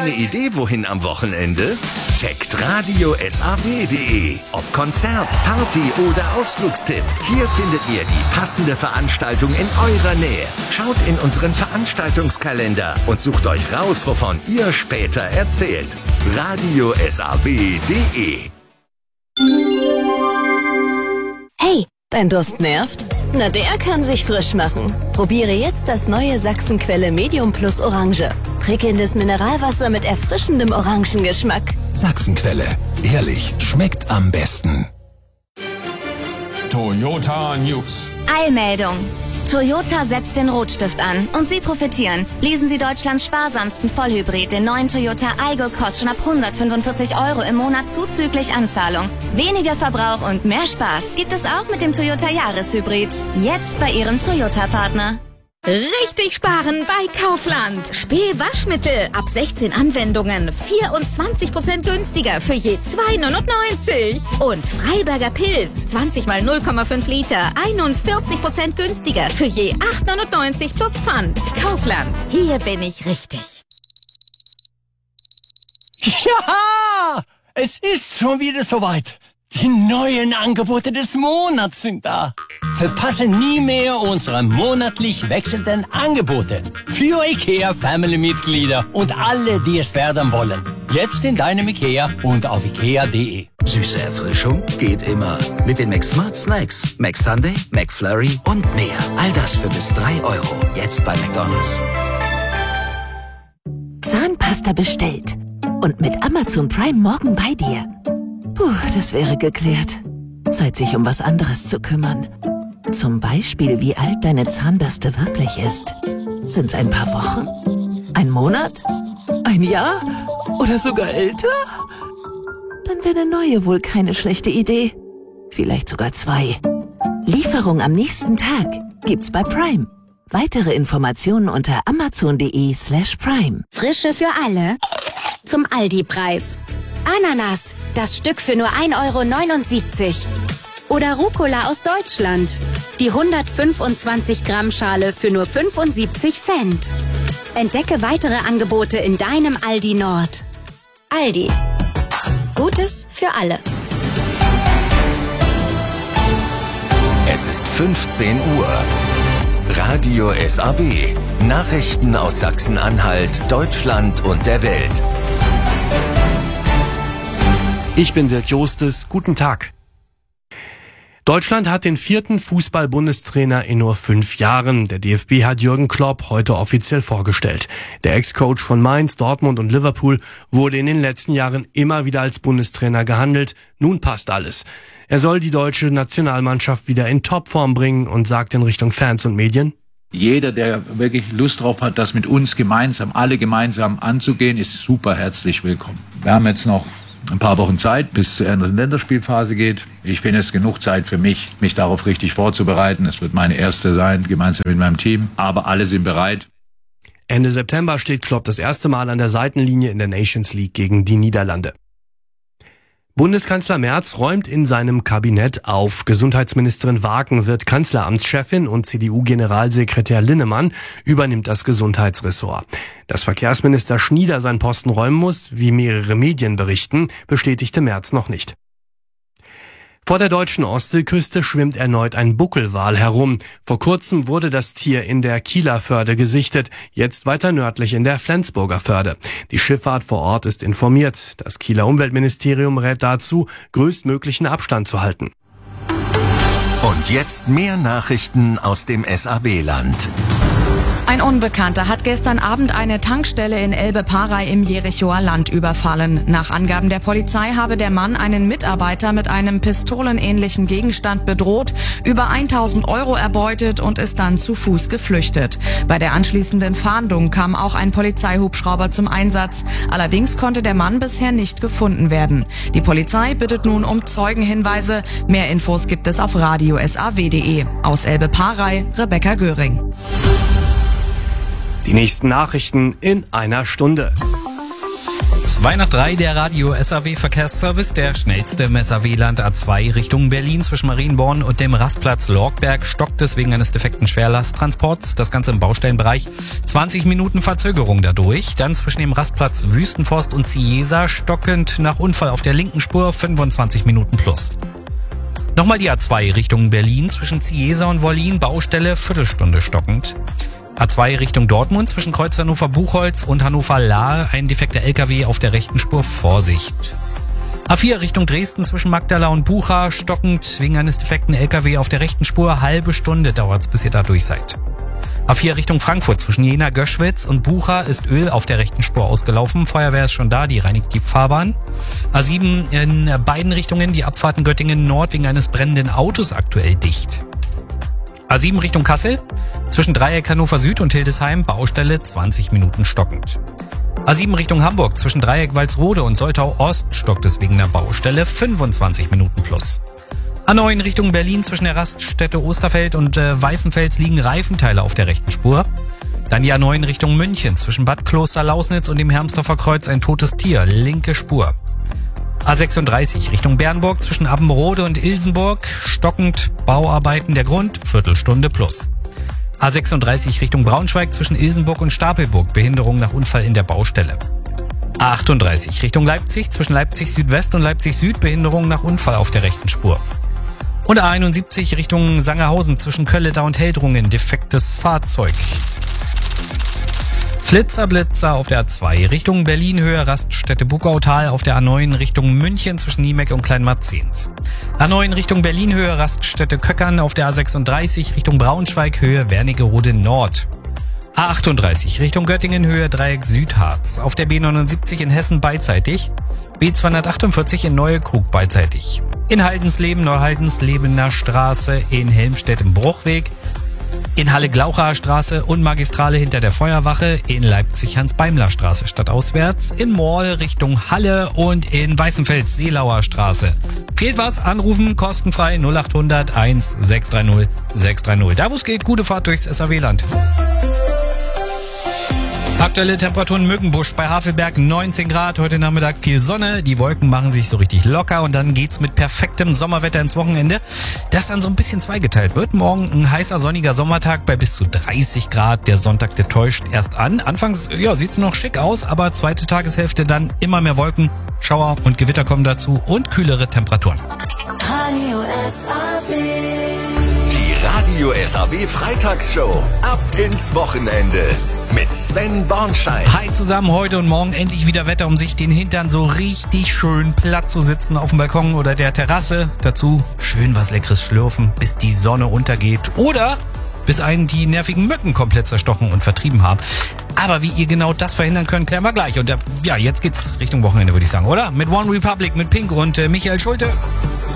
Eine Idee, wohin am Wochenende? Checkt Radio SAW.de. Ob Konzert, Party oder Ausflugstipp. Hier findet ihr die passende Veranstaltung in eurer Nähe. Schaut in unseren Veranstaltungskalender und sucht euch raus, wovon ihr später erzählt. Radio SAW.de. Hey, dein Durst nervt? Na, der kann sich frisch machen. Probiere jetzt das neue Sachsenquelle Medium Plus Orange. Prickelndes Mineralwasser mit erfrischendem Orangengeschmack. Sachsenquelle. Ehrlich, schmeckt am besten. Toyota News. Eilmeldung. Toyota setzt den Rotstift an und Sie profitieren. Lesen Sie Deutschlands sparsamsten Vollhybrid, den neuen Toyota Aygo, kostet schon ab 145 € im Monat zuzüglich Anzahlung. Weniger Verbrauch und mehr Spaß gibt es auch mit dem Toyota Jahreshybrid. Jetzt bei Ihrem Toyota-Partner. Richtig sparen bei Kaufland. Spee-Waschmittel ab 16 Anwendungen 24% günstiger für je 2,99. Und Freiberger Pilz 20 mal 0,5 Liter 41% günstiger für je 8,99 plus Pfand. Kaufland, hier bin ich richtig. Ja, es ist schon wieder soweit. Die neuen Angebote des Monats sind da. Verpasse nie mehr unsere monatlich wechselnden Angebote. Für IKEA-Family-Mitglieder und alle, die es werden wollen. Jetzt in deinem IKEA und auf ikea.de. Süße Erfrischung geht immer. Mit den McSmart Snacks, McSunday, McFlurry und mehr. All das für bis 3 €. Jetzt bei McDonald's. Zahnpasta bestellt. Und mit Amazon Prime morgen bei dir. Puh, das wäre geklärt. Zeit, sich um was anderes zu kümmern. Zum Beispiel, wie alt deine Zahnbürste wirklich ist. Sind's ein paar Wochen? Ein Monat? Ein Jahr? Oder sogar älter? Dann wäre eine neue wohl keine schlechte Idee. Vielleicht sogar 2. Lieferung am nächsten Tag gibt's bei Prime. Weitere Informationen unter amazon.de/prime. Frische für alle zum Aldi-Preis. Ananas, das Stück für nur 1,79 €. Oder Rucola aus Deutschland. Die 125 Gramm Schale für nur 75 Cent. Entdecke weitere Angebote in deinem Aldi Nord. Aldi. Gutes für alle. Es ist 15 Uhr. Radio SAW. Nachrichten aus Sachsen-Anhalt, Deutschland und der Welt. Ich bin Dirk Jostes. Guten Tag. Deutschland hat den 4. Fußball-Bundestrainer in nur 5 Jahren. Der DFB hat Jürgen Klopp heute offiziell vorgestellt. Der Ex-Coach von Mainz, Dortmund und Liverpool wurde in den letzten Jahren immer wieder als Bundestrainer gehandelt. Nun passt alles. Er soll die deutsche Nationalmannschaft wieder in Topform bringen und sagt in Richtung Fans und Medien: Jeder, der wirklich Lust drauf hat, das mit uns gemeinsam, alle gemeinsam anzugehen, ist super herzlich willkommen. Wir haben jetzt noch ein paar Wochen Zeit, bis zur Länderspielphase geht. Ich finde es genug Zeit für mich darauf richtig vorzubereiten. Es wird meine erste sein, gemeinsam mit meinem Team. Aber alle sind bereit. Ende September steht Klopp das erste Mal an der Seitenlinie in der Nations League gegen die Niederlande. Bundeskanzler Merz räumt in seinem Kabinett auf. Gesundheitsministerin Wagen wird Kanzleramtschefin und CDU-Generalsekretär Linnemann übernimmt das Gesundheitsressort. Dass Verkehrsminister Schnieder seinen Posten räumen muss, wie mehrere Medien berichten, bestätigte Merz noch nicht. Vor der deutschen Ostseeküste schwimmt erneut ein Buckelwal herum. Vor kurzem wurde das Tier in der Kieler Förde gesichtet, jetzt weiter nördlich in der Flensburger Förde. Die Schifffahrt vor Ort ist informiert. Das Kieler Umweltministerium rät dazu, größtmöglichen Abstand zu halten. Und jetzt mehr Nachrichten aus dem SAW-Land. Ein Unbekannter hat gestern Abend eine Tankstelle in Elbe-Parey im Jerichoer Land überfallen. Nach Angaben der Polizei habe der Mann einen Mitarbeiter mit einem pistolenähnlichen Gegenstand bedroht, über 1.000 € erbeutet und ist dann zu Fuß geflüchtet. Bei der anschließenden Fahndung kam auch ein Polizeihubschrauber zum Einsatz. Allerdings konnte der Mann bisher nicht gefunden werden. Die Polizei bittet nun um Zeugenhinweise. Mehr Infos gibt es auf radiosaw.de. Aus Elbe-Parey, Rebecca Göring. Die nächsten Nachrichten in einer Stunde. 2 nach 3, der Radio SAW Verkehrsservice, der schnellste im SAW-Land A2 Richtung Berlin zwischen Marienborn und dem Rastplatz Lorgberg stockt es wegen eines defekten Schwerlasttransports. Das Ganze im Baustellenbereich. 20 Minuten Verzögerung dadurch. Dann zwischen dem Rastplatz Wüstenforst und Ciesa stockend nach Unfall auf der linken Spur 25 Minuten plus. Nochmal die A2 Richtung Berlin zwischen Ciesa und Wollin, Baustelle Viertelstunde stockend. A2 Richtung Dortmund zwischen Kreuz Hannover-Buchholz und Hannover-Lahr, ein defekter LKW auf der rechten Spur, Vorsicht. A4 Richtung Dresden zwischen Magdala und Bucha, stockend wegen eines defekten LKW auf der rechten Spur, halbe Stunde dauert's, bis ihr da durch seid. A4 Richtung Frankfurt zwischen Jena, Göschwitz und Bucha ist Öl auf der rechten Spur ausgelaufen, Feuerwehr ist schon da, die reinigt die Fahrbahn. A7 in beiden Richtungen, die Abfahrten Göttingen Nord wegen eines brennenden Autos aktuell dicht. A7 Richtung Kassel, zwischen Dreieck Hannover Süd und Hildesheim, Baustelle 20 Minuten stockend. A7 Richtung Hamburg, zwischen Dreieck Walsrode und Soltau Ost stockt es wegen der Baustelle 25 Minuten plus. A9 Richtung Berlin, zwischen der Raststätte Osterfeld und Weißenfels liegen Reifenteile auf der rechten Spur. Dann die A9 Richtung München, zwischen Bad Kloster-Lausnitz und dem Hermsdorfer Kreuz ein totes Tier, linke Spur. A36 Richtung Bernburg zwischen Abbenrode und Ilsenburg, stockend, Bauarbeiten der Grund, Viertelstunde plus. A36 Richtung Braunschweig zwischen Ilsenburg und Stapelburg, Behinderung nach Unfall in der Baustelle. A38 Richtung Leipzig zwischen Leipzig Südwest und Leipzig Süd, Behinderung nach Unfall auf der rechten Spur. Und A71 Richtung Sangerhausen zwischen Kölleda und Heldrungen, defektes Fahrzeug. Blitzer auf der A2 Richtung Berlin, Höhe Raststätte Bugautal, auf der A9 Richtung München zwischen Niemeck und Kleinmarzens. A9 Richtung Berlin, Höhe Raststätte Köckern, auf der A36 Richtung Braunschweig, Höhe Wernigerode Nord. A38 Richtung Göttingen, Höhe Dreieck Südharz, auf der B79 in Hessen beidseitig, B248 in Neuekrug beidseitig. In Haldensleben, Neuhaldenslebener Straße, in Helmstedt im Bruchweg, in Halle-Glauchaer Straße und Magistrale hinter der Feuerwache, in Leipzig Hans-Beimler-Straße stadtauswärts, in Morl Richtung Halle und in Weißenfels Seelauer Straße. Fehlt was? Anrufen, kostenfrei 0800 1630 630. Da wo es geht, gute Fahrt durchs SAW-Land. Aktuelle Temperaturen Mückenbusch bei Havelberg 19 Grad, heute Nachmittag viel Sonne, die Wolken machen sich so richtig locker und dann geht's mit perfektem Sommerwetter ins Wochenende, das dann so ein bisschen zweigeteilt wird. Morgen ein heißer sonniger Sommertag bei bis zu 30 Grad, der Sonntag, der täuscht erst an. Anfangs sieht's noch schick aus, aber zweite Tageshälfte dann immer mehr Wolken, Schauer und Gewitter kommen dazu und kühlere Temperaturen. Radio SAW. Die Radio SAW Freitagsshow. Ab ins Wochenende. Mit Sven Bornschein. Hi zusammen, heute und morgen endlich wieder Wetter, um sich den Hintern so richtig schön platt zu sitzen auf dem Balkon oder der Terrasse. Dazu schön was Leckeres schlürfen, bis die Sonne untergeht. Oder bis einen die nervigen Mücken komplett zerstochen und vertrieben haben. Aber wie ihr genau das verhindern könnt, klären wir gleich. Und jetzt geht's Richtung Wochenende, würde ich sagen, oder? Mit One Republic, mit Pink und Michael Schulte.